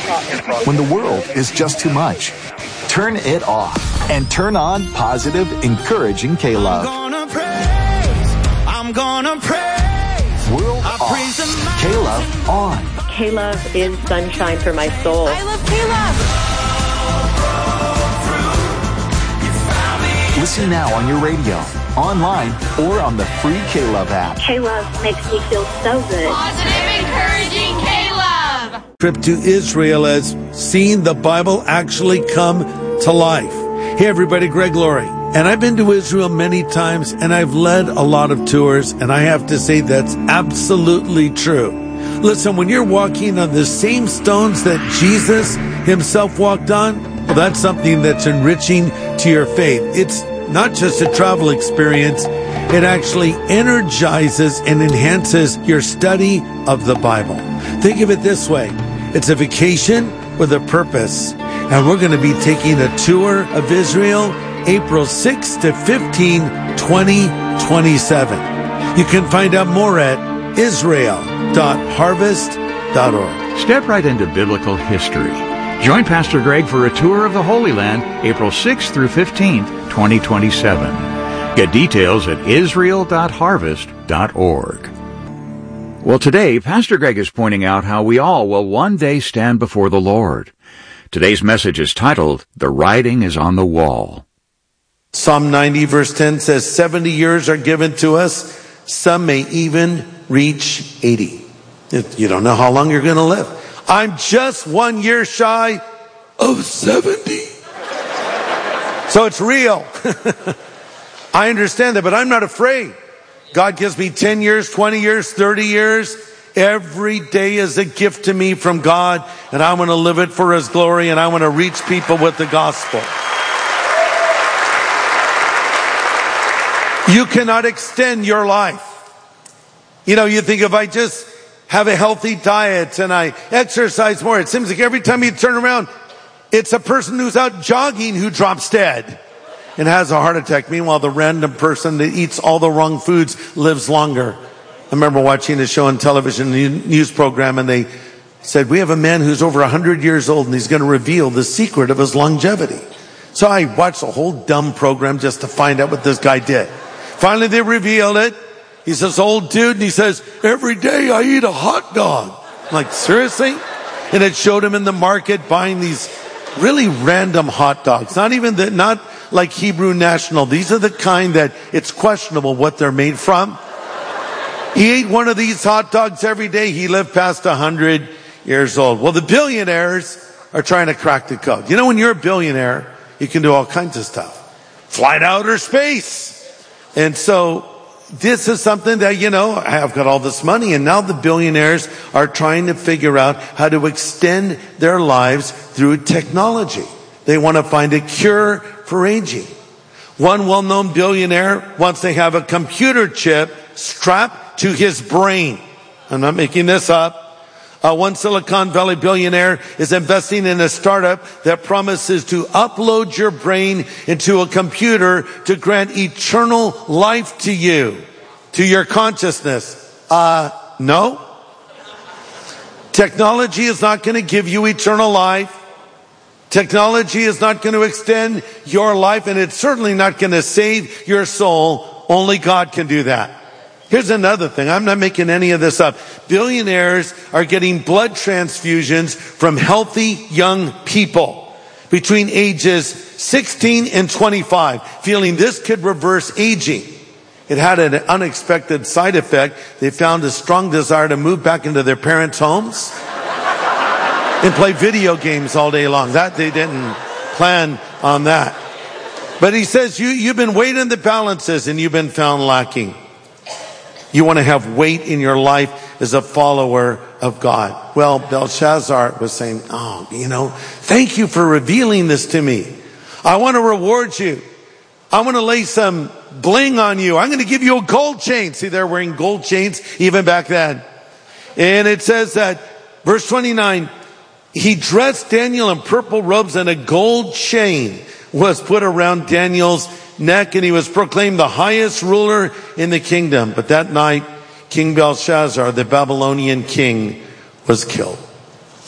When the world is just too much, turn it off and turn on positive, encouraging K-Love. I'm gonna praise. World off. K-Love on. K-Love is sunshine for my soul. I love K-Love. Listen now on your radio, online, or on the free K-Love app. K-Love makes me feel so good. Positive, encouraging K-Love. Trip to Israel has seen the Bible actually come to life. Hey everybody, Greg Laurie. And I've been to Israel many times and I've led a lot of tours, and I have to say that's absolutely true. Listen, when you're walking on the same stones that Jesus himself walked on, well, that's something that's enriching to your faith. It's not just a travel experience. It actually energizes and enhances your study of the Bible. Think of it this way. It's a vacation with a purpose. And we're going to be taking a tour of Israel April 6 to 15, 2027. You can find out more at israel.harvest.org. Step right into biblical history. Join Pastor Greg for a tour of the Holy Land, April 6th through 15th, 2027. Get details at israel.harvest.org. Well, today, Pastor Greg is pointing out how we all will one day stand before the Lord. Today's message is titled, The Writing is on the Wall. Psalm 90 verse 10 says, 70 years are given to us. Some may even reach 80. You don't know how long you're going to live. I'm just 1 year shy of 70. So it's real. I understand that, but I'm not afraid. God gives me 10 years, 20 years, 30 years. Every day is a gift to me from God, and I want to live it for His glory, and I want to reach people with the gospel. You cannot extend your life. You know, you think if I just have a healthy diet and I exercise more, it seems like every time you turn around, it's a person who's out jogging who drops dead and has a heart attack. Meanwhile, the random person that eats all the wrong foods lives longer. I remember watching a show on television, a news program, and they said, we have a man who's over 100 years old and he's going to reveal the secret of his longevity. So I watched a whole dumb program just to find out what this guy did. Finally, they revealed it. He's this old dude, and he says, every day I eat a hot dog. I'm like, seriously? And it showed him in the market buying these really random hot dogs. Not like Hebrew National. These are the kind that it's questionable what they're made from. He ate one of these hot dogs every day. He lived past 100 years old. Well, the billionaires are trying to crack the code. You know, when you're a billionaire, you can do all kinds of stuff. Fly to outer space. And so this is something that, you know, I've got all this money, and now the billionaires are trying to figure out how to extend their lives through technology. They want to find a cure for aging. One well-known billionaire wants to have a computer chip strapped to his brain. I'm not making this up. One Silicon Valley billionaire is investing in a startup that promises to upload your brain into a computer to grant eternal life to you, to your consciousness. No. Technology is not going to give you eternal life. Technology is not going to extend your life, and it's certainly not going to save your soul. Only God can do that. Here's another thing. I'm not making any of this up. Billionaires are getting blood transfusions from healthy young people between ages 16 and 25, feeling this could reverse aging. It had an unexpected side effect. They found a strong desire to move back into their parents' homes and play video games all day long. That they didn't plan on that. But he says, you've been weighed in the balances and you've been found lacking. You want to have weight in your life as a follower of God. Well, Belshazzar was saying, thank you for revealing this to me. I want to reward you. I want to lay some bling on you. I'm going to give you a gold chain. See, they're wearing gold chains even back then. And it says that, verse 29, he dressed Daniel in purple robes, and a gold chain was put around Daniel's neck, and he was proclaimed the highest ruler in the kingdom. But that night, King Belshazzar, the Babylonian king, was killed.